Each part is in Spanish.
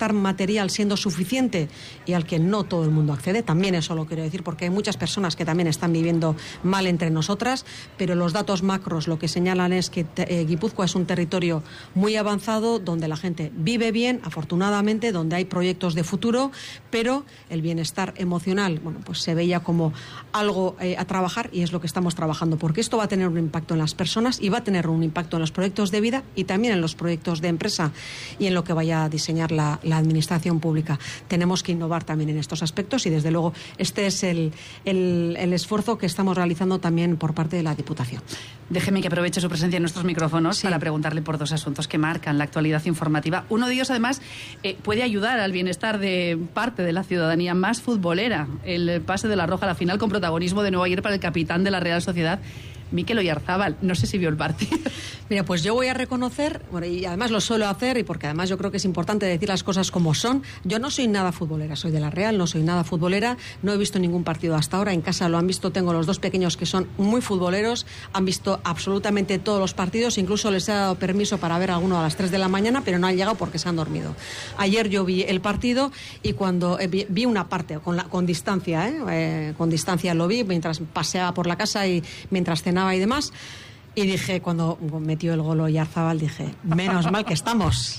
bienestar material siendo suficiente y al que no todo el mundo accede. También eso lo quiero decir, porque hay muchas personas que también están viviendo mal entre nosotras, pero los datos macros lo que señalan es que Guipúzcoa es un territorio muy avanzado, donde la gente vive bien, afortunadamente, donde hay proyectos de futuro, pero el bienestar emocional, bueno, pues se veía como algo a trabajar, y es lo que estamos trabajando, porque esto va a tener un impacto en las personas y va a tener un impacto en los proyectos de vida y también en los proyectos de empresa y en lo que vaya a diseñar la administración pública. Tenemos que innovar también en estos aspectos, y desde luego este es el esfuerzo que estamos realizando también por parte de la Diputación. Déjeme que aproveche su presencia en nuestros micrófonos para preguntarle por dos asuntos que marcan la actualidad informativa. Uno de ellos, además, puede ayudar al bienestar de parte de la ciudadanía más futbolera. El pase de la Roja a la final con protagonismo de nuevo ayer para el capitán de la Real Sociedad, Mikel Oyarzábal. No sé si vio el partido. Mira, pues yo voy a reconocer, bueno, y además lo suelo hacer, y porque además yo creo que es importante decir las cosas como son. Yo no soy nada futbolera, soy de la Real, no soy nada futbolera, no he visto ningún partido hasta ahora. En casa lo han visto, tengo los dos pequeños que son muy futboleros, han visto absolutamente todos los partidos, incluso les he dado permiso para ver alguno a las 3 de la mañana, pero no han llegado porque se han dormido. Ayer yo vi el partido y cuando vi una parte con distancia, con distancia lo vi mientras paseaba por la casa y mientras cenaba y demás. Y dije, cuando metió el gol Oyarzábal, dije, menos mal que estamos.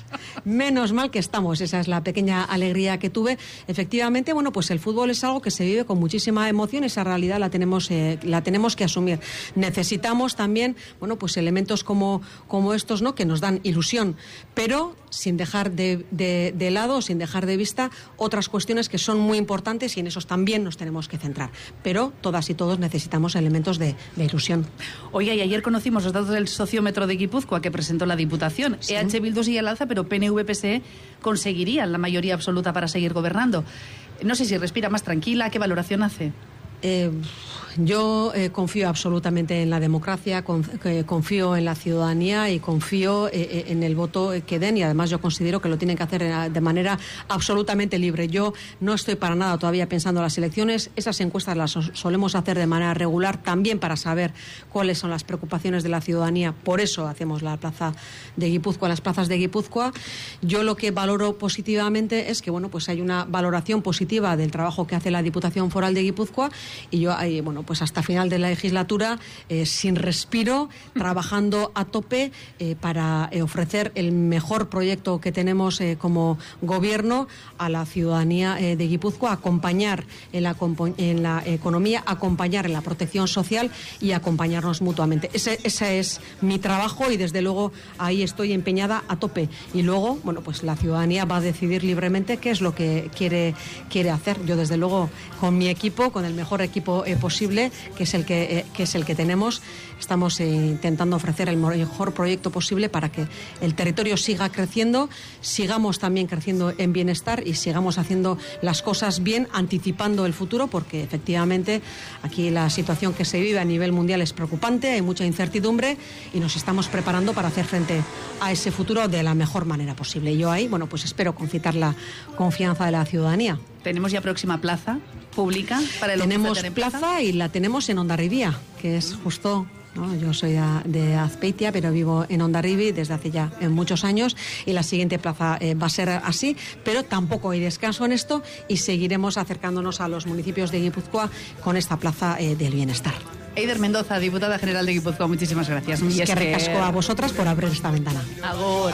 Esa es la pequeña alegría que tuve. Efectivamente, bueno, pues el fútbol es algo que se vive con muchísima emoción. Esa realidad la tenemos que asumir. Necesitamos también, bueno, pues elementos como estos, ¿no?, que nos dan ilusión, pero sin dejar de lado, sin dejar de vista otras cuestiones que son muy importantes, y en esos también nos tenemos que centrar. Pero todas y todos necesitamos elementos de ilusión. Oiga, y ayer conocimos los datos del sociómetro de Guipúzcoa que presentó la Diputación. Sí. EH Bildu sigue al alza, pero PNV-PSE conseguirían la mayoría absoluta para seguir gobernando. No sé si respira más tranquila. ¿Qué valoración hace? Yo confío absolutamente en la democracia, confío en la ciudadanía y confío en el voto que den, y además yo considero que lo tienen que hacer de manera absolutamente libre. Yo no estoy para nada todavía pensando en las elecciones. Esas encuestas las solemos hacer de manera regular también para saber cuáles son las preocupaciones de la ciudadanía. Por eso hacemos la plaza de Guipúzcoa, las plazas de Guipúzcoa. Yo lo que valoro positivamente es que, bueno, pues hay una valoración positiva del trabajo que hace la Diputación Foral de Guipúzcoa, y yo ahí, bueno, pues hasta final de la legislatura, sin respiro, trabajando a tope para ofrecer el mejor proyecto que tenemos como gobierno a la ciudadanía de Guipúzcoa, acompañar en la economía, acompañar en la protección social y acompañarnos mutuamente. Ese es mi trabajo, y desde luego ahí estoy empeñada a tope. Y luego, bueno, pues la ciudadanía va a decidir libremente qué es lo que quiere hacer. Yo, desde luego, con mi equipo, con el mejor equipo posible, que es el que tenemos, estamos intentando ofrecer el mejor proyecto posible para que el territorio siga creciendo, sigamos también creciendo en bienestar y sigamos haciendo las cosas bien, anticipando el futuro, porque efectivamente aquí la situación que se vive a nivel mundial es preocupante, hay mucha incertidumbre y nos estamos preparando para hacer frente a ese futuro de la mejor manera posible. Y yo ahí, bueno, pues espero concitar la confianza de la ciudadanía. ¿Tenemos ya próxima plaza pública para el Tenemos plaza y la tenemos en Hondarribia, que es justo, ¿no? Yo soy de Azpeitia, pero vivo en Hondarribia desde hace ya muchos años, y la siguiente plaza va a ser así, pero tampoco hay descanso en esto y seguiremos acercándonos a los municipios de Guipúzcoa con esta plaza del bienestar. Eider Mendoza, diputada general de Guipúzcoa, muchísimas gracias. Y es que recasco a vosotras por abrir esta ventana. Agur.